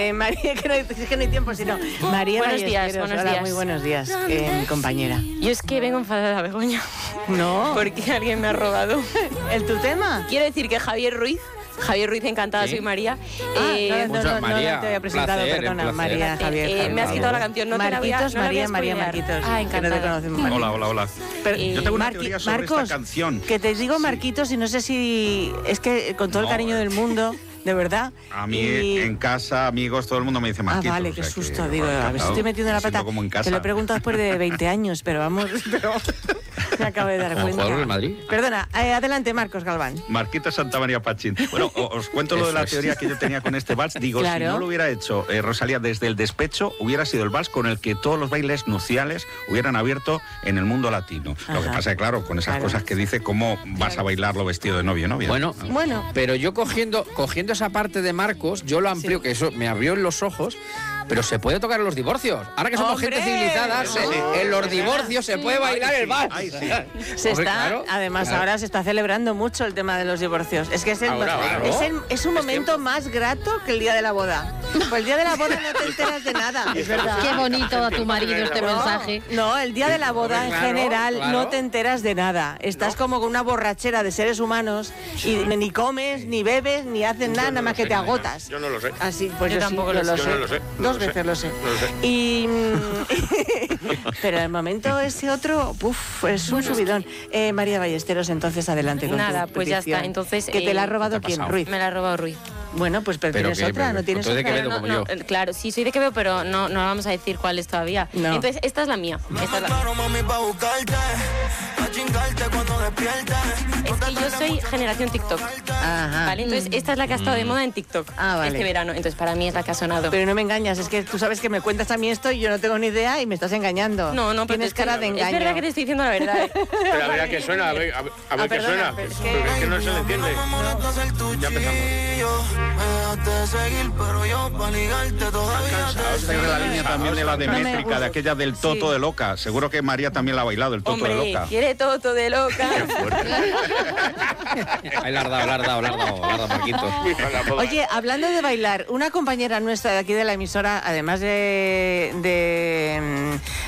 María, que no hay tiempo, sino María Buenos días, Ballesteros. buenos Hola, días. muy buenos días, compañera. Yo es que vengo enfadada, Begoña. No. Porque alguien me ha robado. ¿El tu tema? Quiero decir que Javier Ruiz, encantada, ¿Sí? soy María. No María, te había presentado, placer, perdona, placer. María, Javier. Me has quitado la canción, no te la voy a Marquitos, no la voy a María spoilear. Marquitos. Ah, que no te encantada. conocemos. Hola. Pero, Yo tengo una teoría sobre Marcos, esta canción. que te digo Marquitos y no sé si... Es que con todo el No, cariño del mundo, de verdad. A mí y- en casa, amigos, todo el mundo me dice Marquitos. vale, o qué sea susto. que, Digo, a ver si estoy metiendo la me siento pata. como en casa. Te lo he preguntado después de 20 años, pero vamos... me acabo de dar ¿Como cuenta. jugador del Madrid? Perdona, adelante, Marcos Galván. Marquitos Santa María Pachín. Bueno, os cuento lo de la Eso es. teoría que yo tenía con este vals. Digo, Claro. si no lo hubiera hecho Rosalía desde el despecho, hubiera sido el vals con el que todos los bailes nupciales hubieran abierto en el mundo latino. Lo que Ajá. pasa es, claro, con esas Claro. cosas que dice, ¿cómo vas a bailarlo vestido de novio, novia? Bueno, Bueno. pero yo cogiendo esa parte de Marcos, yo lo amplío, que eso me abrió en los ojos, pero se puede tocar en los divorcios. Ahora que somos ¡Hombre! gente civilizada, en los divorcios se puede bailar el vals. Ay, sí. Se Hombre, está, claro, además claro. ahora se está celebrando mucho el tema de los divorcios. Es que es, Ahora, claro. es un momento más grato que el día de la boda. Pues el día de la boda no te enteras de nada. Es verdad. Qué bonito a tu marido este mensaje. No, el día de la boda en Claro, general claro. no te enteras de nada. Estás como con una borrachera de seres humanos y ni comes, ni bebes, ni haces nada más que te agotas. Yo no lo sé. Así, pues Yo yo, tampoco sí, lo yo sé. Yo no lo sé. Dos veces lo sé. Y pero el momento ese otro, es un subidón. María Ballesteros, entonces adelante con Nada, tu pues ya petición. está. Entonces, ¿Que te la ha robado ¿qué te ha quién? pasado? Ruiz. Me la ha robado Ruiz. Bueno, pues pero Pero tienes que- otra, no tienes tú de otra. Quevedo, como yo. Claro, sí, soy de Quevedo, pero no vamos a decir cuáles todavía. No. Entonces, esta es la mía. Esta es la... Es que yo soy generación TikTok, Ajá. ¿vale? Entonces, esta es la que ha estado de moda en TikTok Ah, vale. este verano. Entonces, para mí es la que ha sonado. Pero no me engañas, es que tú sabes que me cuentas a mí esto y yo no tengo ni idea y me estás engañando. No, pero Tienes te estoy- cara de engaño. Es verdad que te estoy diciendo la verdad. Pero a ver a qué suena, a ver qué perdona, suena. pero es que- Porque es que no se le entiende. Ya empezamos. Esta es la línea también de la de No me métrica, gusta. de aquella del Toto Sí. de Loca. Seguro que María también la ha bailado, el Toto de Hombre, Loca. quiere todo de loca. Ahí la has dado, Marquitos. Oye, hablando de bailar, una compañera nuestra de aquí de la emisora, además de